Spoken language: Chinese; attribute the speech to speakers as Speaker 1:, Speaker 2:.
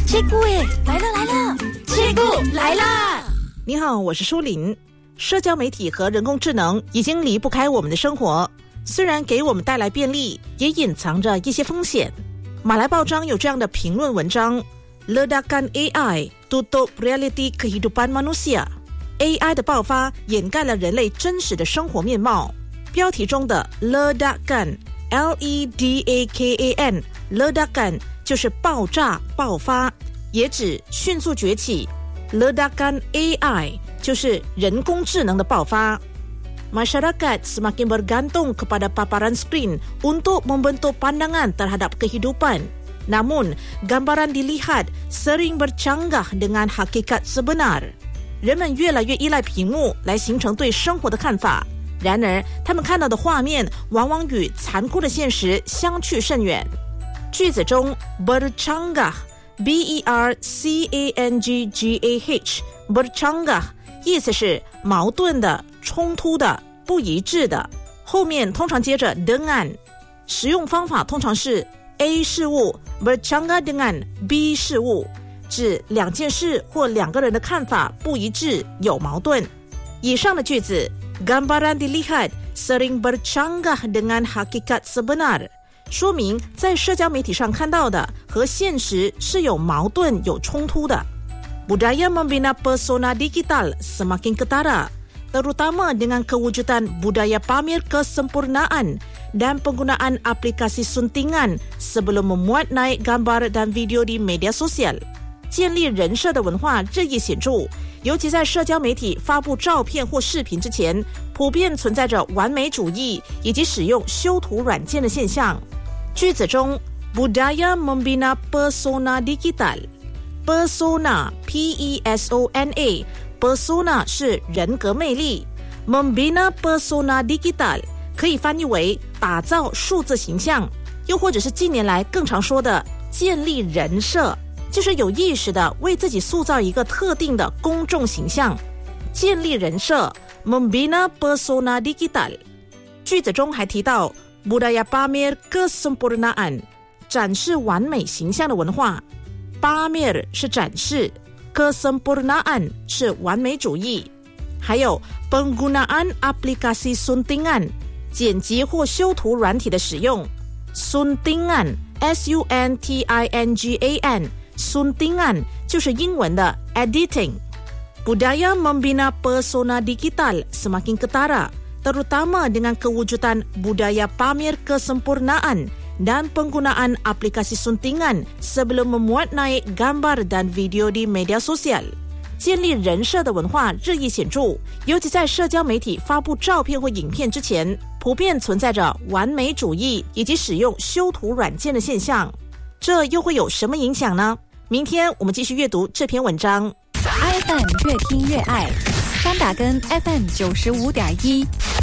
Speaker 1: 切姑耶，来了！切姑来啦！
Speaker 2: 你好，我是舒琳。社交媒体和人工智能已经离不开我们的生活，虽然给我们带来便利，也隐藏着一些风险。马来报章有这样的评论文章 Ledakan AI tutup reality kehidupan manusia， AI 的爆发掩盖了人类真实的生活面貌。标题中的 Ledakan Ledakan Ledakan 就是爆炸爆发，也指迅速崛起。Ledakan AI 就是人工智能的爆发。Masyarakat semakin bergantung kepada paparan skrin untuk membentuk pandangan terhadap kehidupan. Namun, gambaran dilihat sering bercanggah dengan hakikat sebenar. 人们越来越依赖屏幕来形成对生活的看法，然而他们看到的画面往往与残酷的现实相去甚远。句子中 bercanggah bercanggah bercanggah 意思是矛盾的、冲突的、不一致的，后面通常接着 dengan， 使用方法通常是 A 事物 bercanggah dengan B 事物，指两件事或两个人的看法不一致，有矛盾。以上的句子 gambaran dilihat sering bercanggah dengan hakikat sebenar， 说明在社交媒体上看到的和现实是有矛盾、有冲突的。Budaya membina persona digital semakin ketara, terutama dengan kewujudan budaya pamer kesempurnaan dan penggunaan aplikasi suntingan sebelum memuat naik gambar dan video di media sosial。 建立人设的文化日益显著，尤其在社交媒体发布照片或视频之前，普遍存在着完美主义以及使用修图软件的现象。句子中 budaya membina persona digital，Persona P-E-S-O-N-A Persona 是人格魅力， Membina Persona Digital 可以翻译为打造数字形象，又或者是近年来更常说的建立人设，就是有意识的为自己塑造一个特定的公众形象。建立人设 Membina Persona Digital。 句子中还提到 Budaya pamer kesempurnaan 展示完美形象的文化。Pamer 是展示， kesempurnaan 是完美主义，还有 penggunaan aplikasi suntingan 剪辑或修图软体的使用。 Suntingan S-U-N-T-I-N-G-A-N Suntingan 就是英文的 editing。 Budaya membina persona digital semakin ketara, terutama dengan kewujudan budaya pamer kesempurnaan dan penggunaan aplikasi suntingan sebelum memuat naik gambar dan video di media sosial。 建立人设的文化日益显著，尤其在社交媒体发布照片或影片之前，普遍存在着完美主义以及使用修图软件的现象。这又会有什么影响呢？明天我们继续阅读这篇文章。
Speaker 1: iFM 越听越爱，三打根 FM 95.1